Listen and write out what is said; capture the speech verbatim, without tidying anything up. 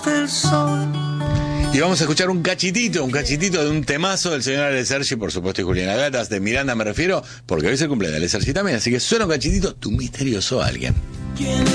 del sol. Y vamos a escuchar un cachitito, un cachitito de un temazo del señor Ale Sergi, por supuesto, y Juliana Gatas, de Miranda me refiero, porque hoy se cumple de Ale Sergi también, así que suena un cachitito, Tu misterioso alguien.